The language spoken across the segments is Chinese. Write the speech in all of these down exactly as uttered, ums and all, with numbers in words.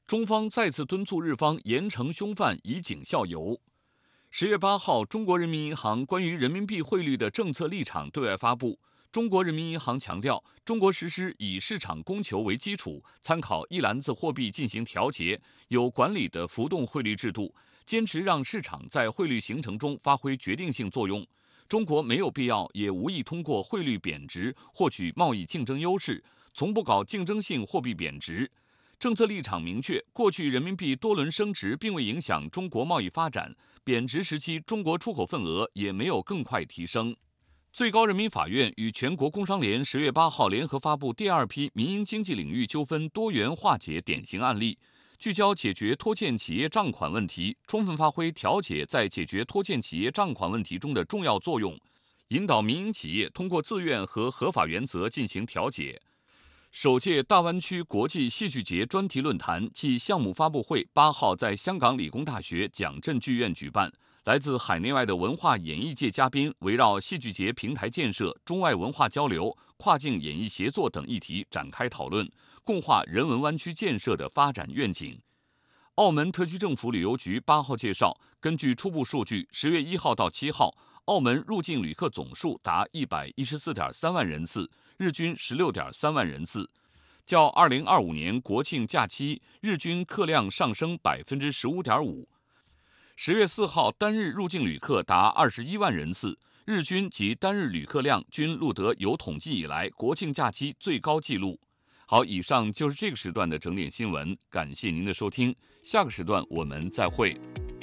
中方再次敦促日方严惩凶犯，以儆效尤。十月八号，中国人民银行关于人民币汇率的政策立场对外发布。中国人民银行强调，中国实施以市场供求为基础，参考一篮子货币进行调节、有管理的浮动汇率制度，坚持让市场在汇率形成中发挥决定性作用。中国没有必要也无意通过汇率贬值获取贸易竞争优势，从不搞竞争性货币贬值。政策立场明确，过去人民币多轮升值并未影响中国贸易发展，贬值时期中国出口份额也没有更快提升。最高人民法院与全国工商联十月八号联合发布第二批民营经济领域纠纷多元化解典型案例，聚焦解决拖欠企业账款问题，充分发挥调解在解决拖欠企业账款问题中的重要作用，引导民营企业通过自愿和合法原则进行调解。首届大湾区国际戏剧节专题论坛暨项目发布会八号在香港理工大学蒋震剧院举办。来自海内外的文化演艺界嘉宾围绕戏剧节平台建设、中外文化交流、跨境演艺协作等议题展开讨论，共话人文湾区建设的发展愿景。澳门特区政府旅游局八号介绍，根据初步数据，十月一号到七号，澳门入境旅客总数达一百一十四点三万人次，日均十六点三万人次，较二零二五年国庆假期日均客量上升百分之十五点五。十月四号，单日入境旅客达二十一万人次，日均及单日旅客量均录得有统计以来国庆假期最高纪录。好，以上就是这个时段的整点新闻，感谢您的收听，下个时段我们再会。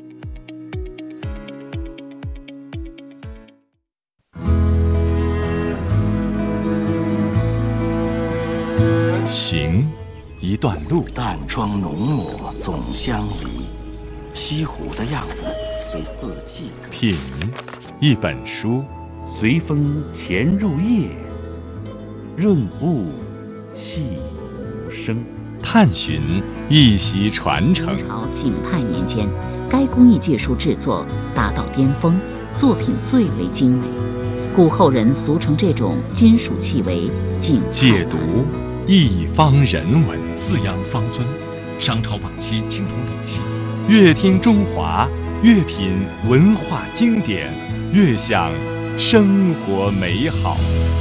行一段路， 淡妆浓抹总相宜。西湖的样子随四季， 品一本书， 随风潜入夜，润物细无声。 探寻一席传承。 明朝景泰年间，该工艺技术制作达到巅峰，作品最为精美，故后人俗称这种金属器为景泰。 解读一方人文， 四羊方尊，商朝晚期青铜礼器。 越听中华，越品文化经典，越享生活美好。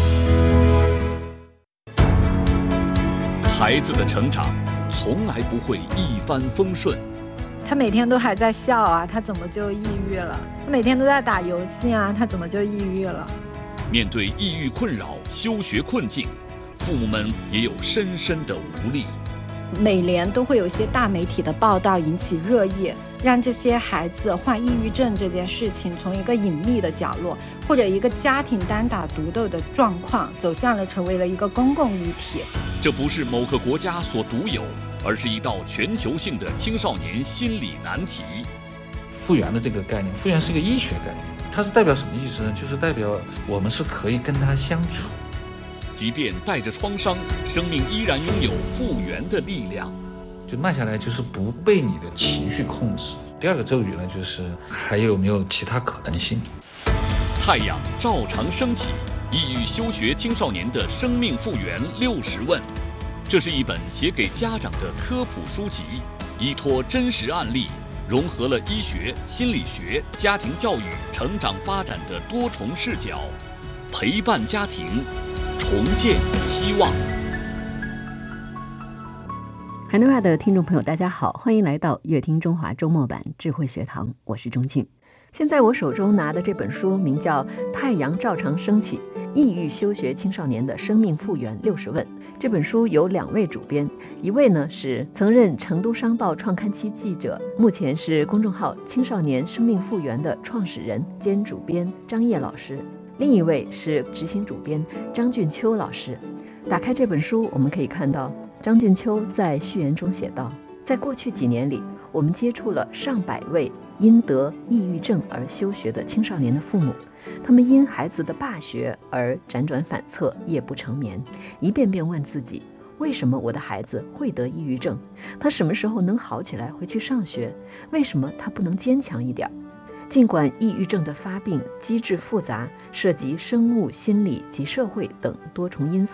孩子的成长从来不会一帆风顺， 他每天都还在笑啊，他怎么就抑郁了？他每天都在打游戏啊，他怎么就抑郁了？ 面对抑郁困扰、休学困境，父母们也有深深的无力。 每年都会有一些大媒体的报道引起热议，让这些孩子患抑郁症这件事情从一个隐秘的角落，或者一个家庭单打独斗的状况，走向了成为了一个公共议题。 这不是某个国家所独有，而是一道全球性的青少年心理难题。 复原的这个概念，复原是个医学概念，它是代表什么意思呢？就是代表我们是可以跟它相处。 即便带着创伤，生命依然拥有复原的力量。 就慢下来，就是不被你的情绪控制。第二个咒语呢，就是还有没有其他可能性？ 太阳照常升起，抑郁休学青少年的生命复原六十问。这是一本写给家长的科普书籍，依托真实案例，融合了医学、心理学、家庭教育、成长发展的多重视角，陪伴家庭，重建希望。 海内外的听众朋友大家好，欢迎来到乐听中华周末版智慧学堂，我是钟庆。现在我手中拿的这本书名叫《太阳照常升起：抑郁休学青少年的生命复原六十问》。这本书有两位主编，一位呢是曾任成都商报创刊期记者，目前是公众号青少年生命复原的创始人兼主编张烨老师，另一位是执行主编张俊秋老师。打开这本书，我们可以看到张俊秋在序言中写道，在过去几年里，我们接触了上百位因得抑郁症而休学的青少年的父母，他们因孩子的罢学而辗转反侧，夜不成眠，一遍遍问自己，为什么我的孩子会得抑郁症？他什么时候能好起来回去上学？为什么他不能坚强一点？尽管抑郁症的发病机制复杂，涉及生物、心理及社会等多重因素，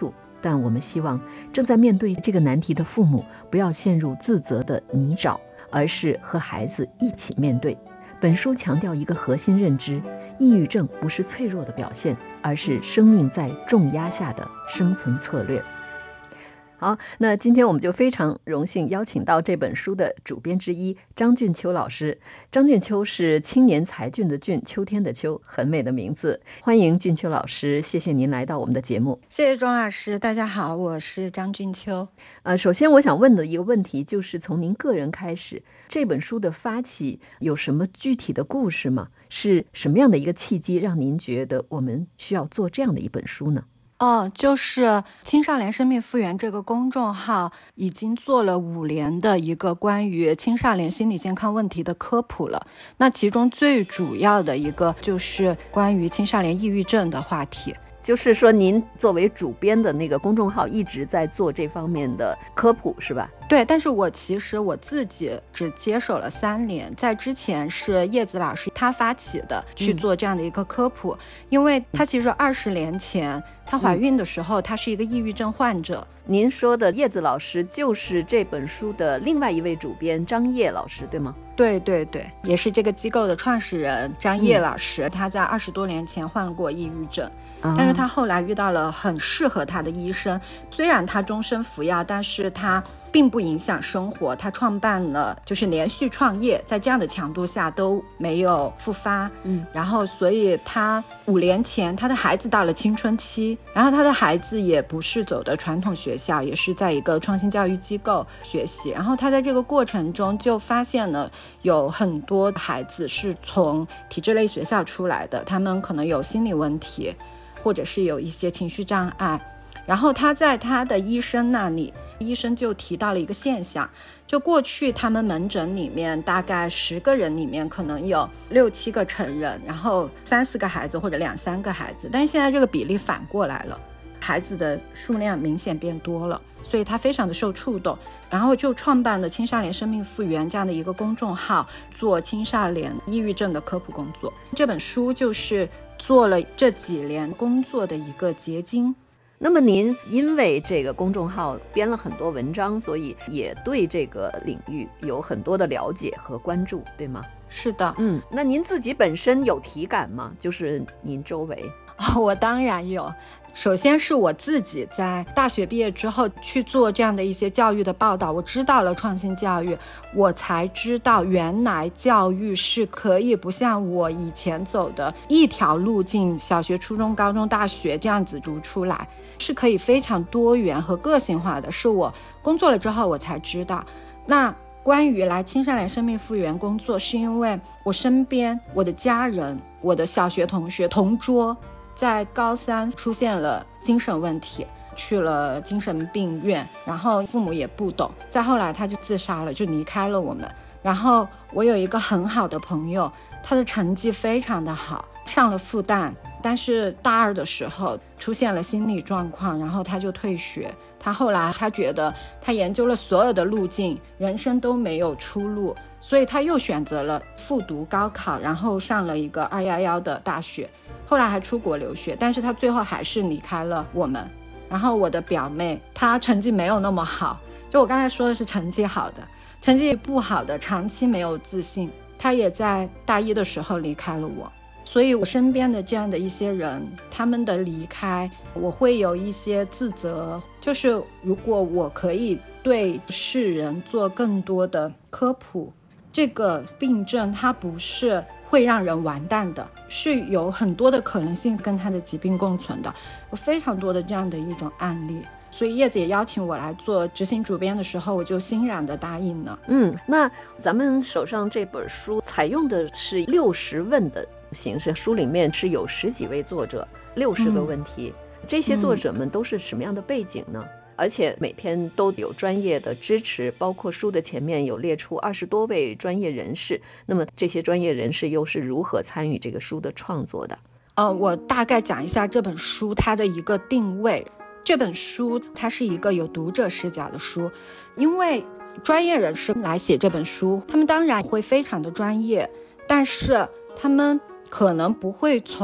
但我们希望正在面对这个难题的父母不要陷入自责的泥沼，而是和孩子一起面对。本书强调一个核心认知，抑郁症不是脆弱的表现，而是生命在重压下的生存策略。好，那今天我们就非常荣幸邀请到这本书的主编之一张俊秋老师。张俊秋是青年才俊的俊，秋天的秋，很美的名字。欢迎俊秋老师，谢谢您来到我们的节目。 谢谢钟老师，大家好，我是张俊秋。 呃，首先我想问的一个问题就是从您个人开始，这本书的发起有什么具体的故事吗？是什么样的一个契机让您觉得我们需要做这样的一本书呢？ 哦，就是青少年生命复原这个公众号已经做了五年的一个关于青少年心理健康问题的科普了。那其中最主要的一个就是关于青少年抑郁症的话题。 就是说您作为主编的那个公众号一直在做这方面的科普是吧？ 对，但是我其实我自己只接手了三年，在之前是叶子老师他发起的去做这样的一个科普、嗯、因为他其实二十年前她怀孕的时候、嗯、她是一个抑郁症患者。 您说的叶子老师就是这本书的另外一位主编张烨老师对吗？ 对对对，也是这个机构的创始人张烨老师、嗯、他在二十多年前患过抑郁症、啊、但是他后来遇到了很适合他的医生，虽然他终身服药，但是他并不影响生活，他创办了就是连续创业，在这样的强度下都没有复发。嗯，然后所以他五年前他的孩子到了青春期，然后他的孩子也不是走的传统学校，也是在一个创新教育机构学习，然后他在这个过程中就发现了有很多孩子是从体制类学校出来的，他们可能有心理问题，或者是有一些情绪障碍。然后他在他的医生那里，医生就提到了一个现象，就过去他们门诊里面大概十个人里面可能有六七个成人，然后三四个孩子或者两三个孩子，但是现在这个比例反过来了，孩子的数量明显变多了，所以他非常的受触动，然后就创办了青少年生命复原这样的一个公众号，做青少年抑郁症的科普工作。这本书就是做了这几年工作的一个结晶。 那么您因为这个公众号编了很多文章，所以也对这个领域有很多的了解和关注，对吗？ 是的。 嗯，那您自己本身有体感吗？就是您周围。 哦，我当然有。首先是我自己在大学毕业之后去做这样的一些教育的报道，我知道了创新教育，我才知道原来教育是可以不像我以前走的一条路径，小学初中高中大学这样子读出来，是可以非常多元和个性化的，是我工作了之后我才知道。那关于来青少年生命复原工作，是因为我身边我的家人，我的小学同学同桌在高三出现了精神问题，去了精神病院，然后父母也不懂，再后来他就自杀了，就离开了我们。然后我有一个很好的朋友，他的成绩非常的好，上了复旦，但是大二的时候出现了心理状况，然后他就退学。他后来他觉得他研究了所有的路径，人生都没有出路，所以他又选择了复读高考，然后上了一个二一一的大学，后来还出国留学，但是他最后还是离开了我们。然后我的表妹她成绩没有那么好，就我刚才说的是成绩好的，成绩不好的长期没有自信，她也在大一的时候离开了我。所以我身边的这样的一些人，他们的离开我会有一些自责，就是如果我可以对世人做更多的科普，这个病症它不是会让人完蛋的，是有很多的可能性跟它的疾病共存的，有非常多的这样的一种案例。所以叶子也邀请我来做执行主编的时候，我就欣然的答应了。 嗯，那咱们手上这本书采用的是六十问的形式，书里面是有十几位作者，六十个问题、嗯、这些作者们都是什么样的背景呢？嗯，而且每篇都有专业的支持，包括书的前面有列出二十多位专业人士，那么这些专业人士又是如何参与这个书的创作的？ 呃，我大概讲一下这本书它的一个定位。这本书它是一个有读者视角的书，因为专业人士来写这本书，他们当然会非常的专业，但是他们可能不会从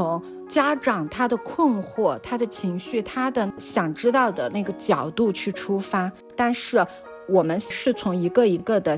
家长他的困惑、他的情绪、他的想知道的那个角度去出发，但是我们是从一个一个的